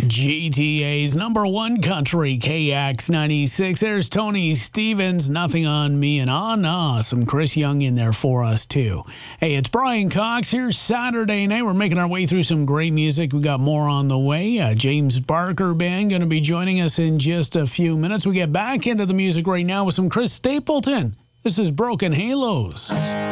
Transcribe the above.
GTA's number one country, KX96. There's Tony Stevens, Nothing on Me, and some Chris Young in there for us, too. Hey, it's Brian Cox here, Saturday night. We're making our way through some great music. We got more on the way. James Barker Band going to be joining us in just a few minutes. We get back into the music right now with some Chris Stapleton. This is Broken Halos.